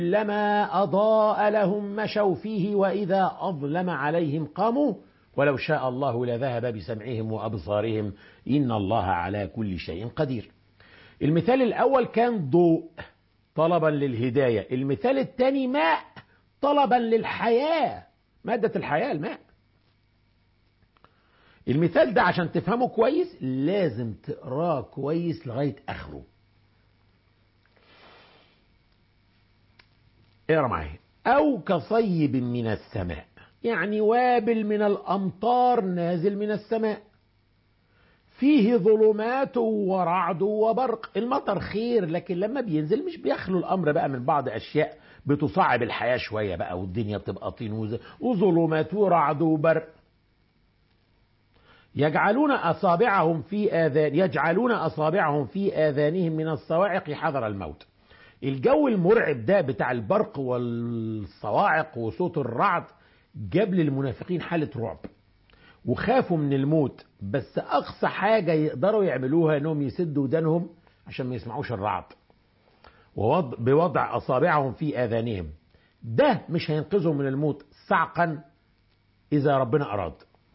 كلما أضاء لهم مشوا فيه وإذا أظلم عليهم قاموا ولو شاء الله لذهب بسمعهم وأبصارهم إن الله على كل شيء قدير. المثال الأول كان ضوء طلبا للهداية، المثال الثاني ماء طلبا للحياة، مادة الحياة الماء. المثال ده عشان تفهمه كويس لازم تقراه كويس لغاية آخره. اقرا معايا. أو كصيب من السماء، يعني وابل من الأمطار نازل من السماء، فيه ظلمات ورعد وبرق. المطر خير، لكن لما بينزل مش بيخلو الأمر بقى من بعض أشياء بتصعب الحياة شوية بقى، والدنيا بتبقى طين وظلمات ورعد وبرق. يجعلون أصابعهم في آذانهم من الصواعق حذر الموت. الجو المرعب ده بتاع البرق والصواعق وصوت الرعد جاب للمنافقين حالة رعب وخافوا من الموت، بس أقصى حاجة يقدروا يعملوها أنهم يسدوا ودانهم عشان ما يسمعوش الرعد بوضع أصابعهم في آذانهم. ده مش هينقذهم من الموت صعقا إذا ربنا أراد،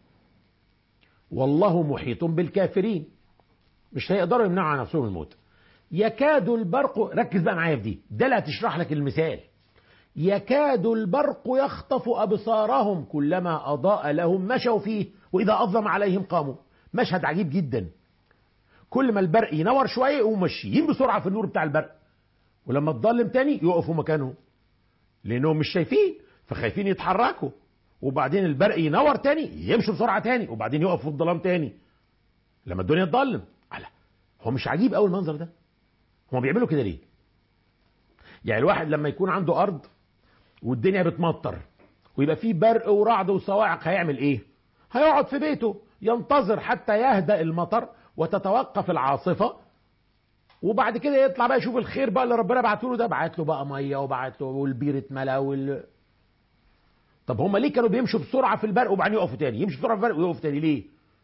والله محيط بالكافرين، مش هيقدروا يمنعوا عن نفسهم الموت. يكاد البرق، ركز بقى معايا في دي، ده اللي هتشرح لك المثال. يكاد البرق يخطف أبصارهم كلما أضاء لهم مشوا فيه وإذا أظلم عليهم قاموا. مشهد عجيب جدا، كل ما البرق ينور شوية يقوموا ماشيين بسرعة في النور بتاع البرق، ولما تضلم تاني يقفوا مكانهم لأنهم مش شايفين فخايفين يتحركوا، وبعدين البرق ينور تاني يمشوا بسرعة تاني، وبعدين يقفوا في الظلام تاني لما الدنيا تضلم. هو مش عجيب أول المنظر ده؟ هم بيعملوا كده ليه؟ يعني الواحد لما يكون عنده أرض والدنيا بتمطر ويبقى فيه برق ورعد وصواعق هيعمل ايه؟ هيقعد في بيته ينتظر حتى يهدأ المطر وتتوقف العاصفة، وبعد كده يطلع بقى يشوف الخير بقى اللي ربنا بعته له ده. بعت له بقى ميه وبعت له والبير اتملى طب هم ليه كانوا بيمشوا بسرعة في البرق وبعدين يقفوا تاني؟ يمشوا بسرعة في البرق ويقفوا تاني ليه؟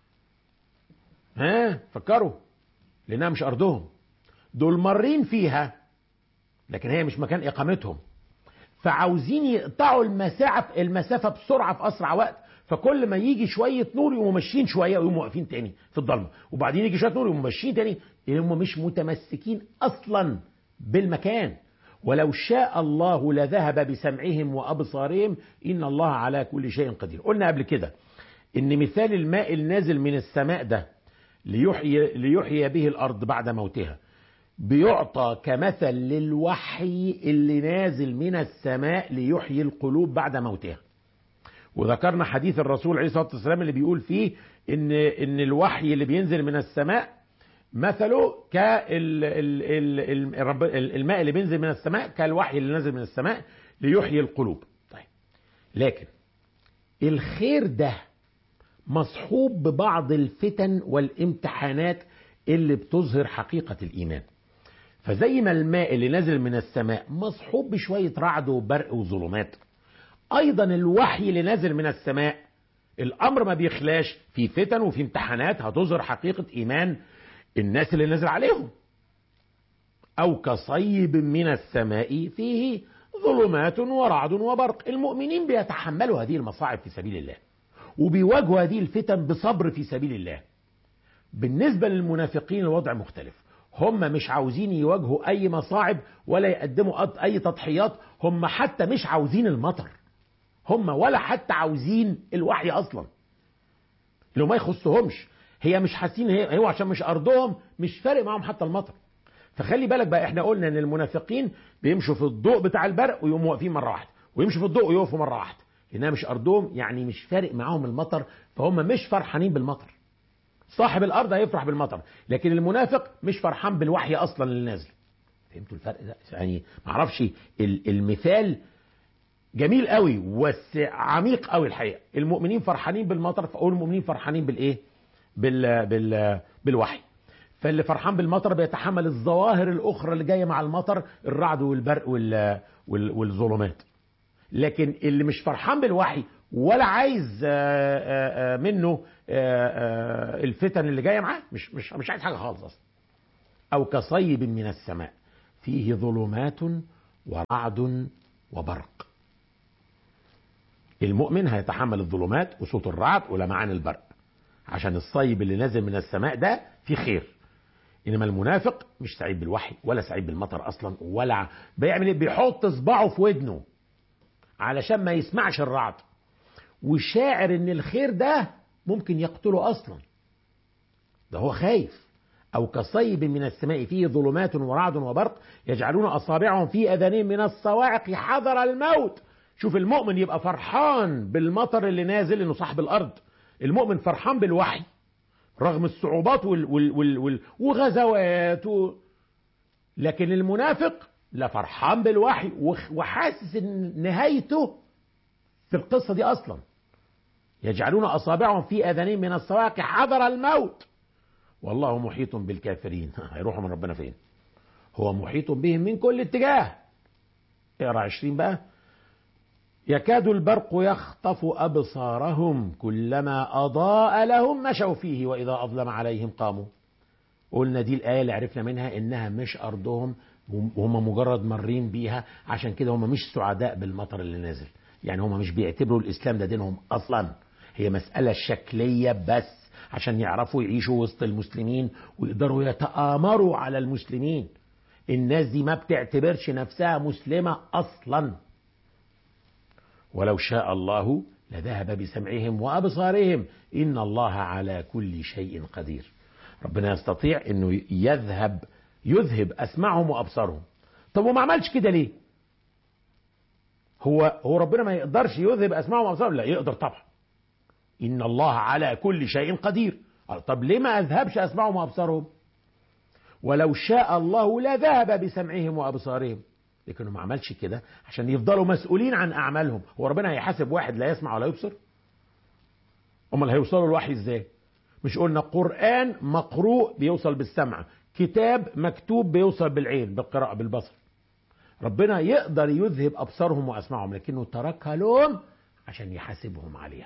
فكروا، لأنها مش أرضهم، دول مارين فيها لكن هي مش مكان إقامتهم، فعاوزين يقطعوا المسافة بسرعة في أسرع وقت. فكل ما يجي شوية نور يقوموا ماشيين شوية ويقوموا واقفين تاني في الضلمة، وبعدين يجي شوية نور يقوموا ماشيين تاني، هم مش متمسكين أصلا بالمكان. ولو شاء الله لذهب بسمعهم وأبصارهم إن الله على كل شيء قدير. قلنا قبل كده إن مثال الماء النازل من السماء ده ليحيي به الأرض بعد موتها بيعطى كمثل للوحي اللي نازل من السماء ليحيي القلوب بعد موتها. وذكرنا حديث الرسول عليه الصلاة والسلام اللي بيقول فيه إن الوحي اللي بينزل من السماء مثله الماء اللي بينزل من السماء كالوحي اللي نازل من السماء ليحيي القلوب. طيب، لكن الخير ده مصحوب ببعض الفتن والامتحانات اللي بتظهر حقيقة الإيمان. فزي ما الماء اللي نازل من السماء مصحوب بشوية رعد وبرق وظلمات، أيضا الوحي اللي نازل من السماء الأمر ما بيخلاش في فتن وفي امتحانات هتظهر حقيقة إيمان الناس اللي نازل عليهم. أو كصيب من السماء فيه ظلمات ورعد وبرق. المؤمنين بيتحملوا هذه المصاعب في سبيل الله وبيواجهوا هذه الفتن بصبر في سبيل الله. بالنسبة للمنافقين الوضع مختلف، هم مش عاوزين يواجهوا أي مصاعب ولا يقدموا أي تضحيات، هم حتى مش عاوزين المطر، هم ولا حتى عاوزين الوحي أصلا، لو ما يخصهمش. هي مش حاسين، هو عشان مش أرضهم مش فارق معهم حتى المطر. فخلي بالك بقى، احنا قلنا ان المنافقين بيمشوا في الضوء بتاع البرق ويقوموا واقفين مرة واحدة، ويمشوا في الضوء ويقفوا مرة واحدة، لأنها مش أرضهم، يعني مش فارق معهم المطر، فهم مش فرحانين بالمطر. صاحب الأرض هيفرح بالمطر، لكن المنافق مش فرحان بالوحي أصلا اللي نازل. فهمتوا الفرق ده؟ يعني معرفش، المثال جميل قوي وعميق قوي الحقيقة. المؤمنين فرحانين بالمطر، فأقول المؤمنين فرحانين بالإيه؟ بالوحي. فاللي فرحان بالمطر بيتحمل الظواهر الأخرى اللي جاية مع المطر، الرعد والبرق والظلمات. لكن اللي مش فرحان بالوحي ولا عايز منه الفتن اللي جايه معاه، مش عايز حاجه خالص اصلا. او كصيب من السماء فيه ظلمات ورعد وبرق. المؤمن هيتحمل الظلمات وصوت الرعد ولمعان البرق عشان الصيب اللي نازل من السماء ده فيه خير. انما المنافق مش سعيد بالوحي ولا سعيد بالمطر اصلا، ولا بيعمل ايه؟ بيحط صباعه في ودنه علشان ما يسمعش الرعد، وشاعر ان الخير ده ممكن يقتله اصلا، ده هو خايف. او كصيب من السماء فيه ظلمات ورعد وبرق يجعلون اصابعهم في اذانهم من الصواعق حذر الموت. شوف المؤمن يبقى فرحان بالمطر اللي نازل انه صاحب الارض، المؤمن فرحان بالوحي رغم الصعوبات وغزوات لكن المنافق لا فرحان بالوحي وحاسس ان نهايته في القصة دي اصلا. يجعلون اصابعهم في اذانهم من الصواعق حذر الموت والله محيط بالكافرين. هيروحوا من ربنا فين؟ هو محيط بهم من كل اتجاه. اقرا 20 بقى. يكاد البرق يخطف أبصارهم كلما أضاء لهم مشوا فيه وإذا أظلم عليهم قاموا. قلنا دي الآية اللي عرفنا منها إنها مش أرضهم وهم مجرد مرين بيها، عشان كده هم مش سعداء بالمطر اللي نازل. يعني هم مش بيعتبروا الإسلام ده دينهم أصلا، هي مسألة شكلية بس عشان يعرفوا يعيشوا وسط المسلمين ويقدروا يتآمروا على المسلمين. الناس دي ما بتعتبرش نفسها مسلمة أصلا. ولو شاء الله لذهب بسمعهم وأبصارهم إن الله على كل شيء قدير. ربنا يستطيع أنه يذهب أسمعهم وأبصارهم. طب وما عملش كده ليه؟ هو ربنا ما يقدرش يذهب أسمعهم وأبصارهم؟ لا يقدر طبعا، إن الله على كل شيء قدير. طب ليه ما أذهبش أسمعهم وأبصارهم؟ ولو شاء الله لذهب بسمعهم وأبصارهم، لكنه ما عملش كده عشان يفضلوا مسؤولين عن أعمالهم. هو ربنا هيحاسب واحد لا يسمع ولا يبصر؟ امال هيوصلوا الوحي ازاي؟ مش قلنا قرآن مقروء بيوصل بالسمع، كتاب مكتوب بيوصل بالعين بالقراءة بالبصر. ربنا يقدر يذهب أبصارهم وأسمعهم لكنه تركها لهم عشان يحاسبهم عليها.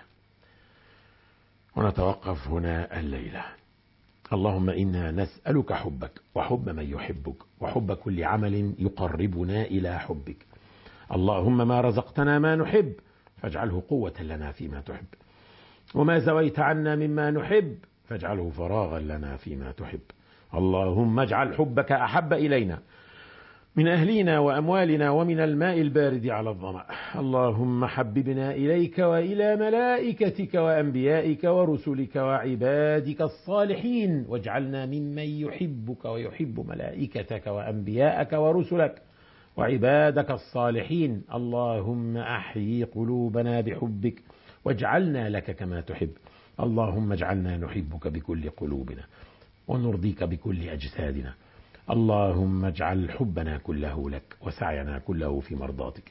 ونتوقف هنا الليلة. اللهم إنا نسألك حبك وحب من يحبك وحب كل عمل يقربنا إلى حبك. اللهم ما رزقتنا ما نحب فاجعله قوة لنا فيما تحب، وما زويت عنا مما نحب فاجعله فراغا لنا فيما تحب. اللهم اجعل حبك أحب إلينا من أهلنا وأموالنا ومن الماء البارد على الظمأ. اللهم حببنا إليك وإلى ملائكتك وأنبيائك ورسلك وعبادك الصالحين، واجعلنا ممن يحبك ويحب ملائكتك وأنبيائك ورسلك وعبادك الصالحين. اللهم أحيي قلوبنا بحبك واجعلنا لك كما تحب. اللهم اجعلنا نحبك بكل قلوبنا ونرضيك بكل أجسادنا. اللهم اجعل حبنا كله لك وسعينا كله في مرضاتك.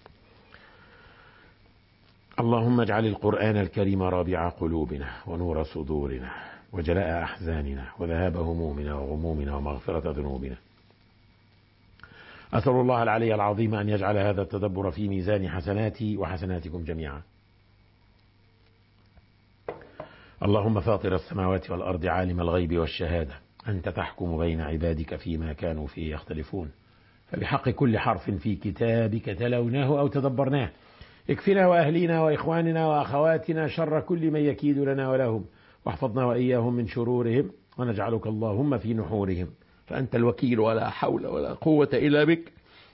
اللهم اجعل القرآن الكريم رابع قلوبنا ونور صدورنا وجلاء أحزاننا وذهاب همومنا وغمومنا ومغفرة ذنوبنا. أسأل الله العلي العظيم أن يجعل هذا التدبر في ميزان حسناتي وحسناتكم جميعا. اللهم فاطر السماوات والأرض عالم الغيب والشهادة، أنت تحكم بين عبادك فيما كانوا فيه يختلفون، فبحق كل حرف في كتابك تلوناه أو تدبرناه اكفنا وأهلينا وإخواننا وأخواتنا شر كل من يكيد لنا ولهم، واحفظنا وإياهم من شرورهم، ونجعلك اللهم في نحورهم، فأنت الوكيل ولا حول ولا قوة إلا بك.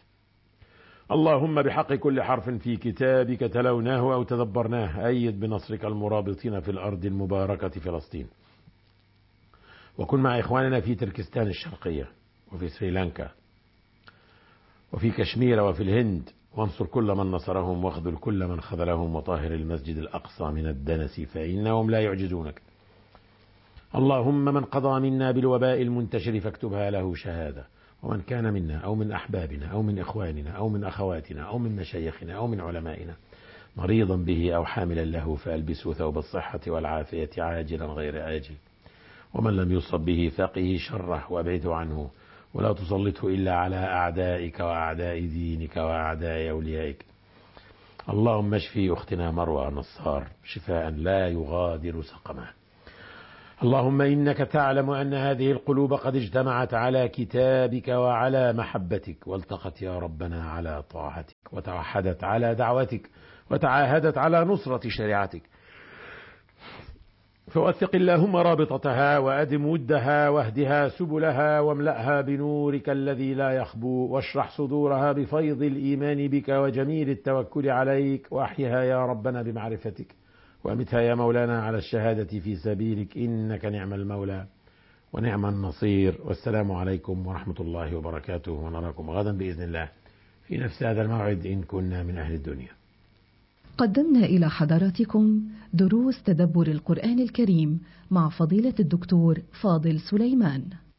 اللهم بحق كل حرف في كتابك تلوناه أو تدبرناه أيد بنصرك المرابطين في الأرض المباركة فلسطين، وكن مع إخواننا في تركستان الشرقية وفي سريلانكا وفي كشمير وفي الهند، وانصر كل من نصرهم واخذل كل من خذلهم، وطهر المسجد الأقصى من الدنس فإنهم لا يعجزونك. اللهم من قضى منا بالوباء المنتشر فاكتبها له شهادة، ومن كان منا أو من أحبابنا أو من إخواننا أو من أخواتنا أو من مشايخنا أو من علمائنا مريضا به أو حاملا له فألبسه ثوب الصحة والعافية عاجلا غير آجل، ومن لم يصب به فقه شره وابعده عنه، ولا تسلطه إلا على أعدائك وأعداء دينك وأعداء أوليائك. اللهم اشفي أختنا مروى نصار شفاء لا يغادر سقما. اللهم إنك تعلم أن هذه القلوب قد اجتمعت على كتابك وعلى محبتك، والتقت يا ربنا على طاعتك، وتوحدت على دعوتك، وتعاهدت على نصرة شريعتك. فوثق اللهم رابطتها، وأدم ودها، واهدها سبلها، واملأها بنورك الذي لا يخبو، واشرح صدورها بفيض الإيمان بك وجميل التوكل عليك، وأحيها يا ربنا بمعرفتك، وأمتها يا مولانا على الشهادة في سبيلك، إنك نعم المولى ونعم النصير. والسلام عليكم ورحمة الله وبركاته، ونراكم غدا بإذن الله في نفس هذا الموعد إن كنا من أهل الدنيا. قدمنا إلى حضراتكم دروس تدبر القرآن الكريم مع فضيلة الدكتور فاضل سليمان.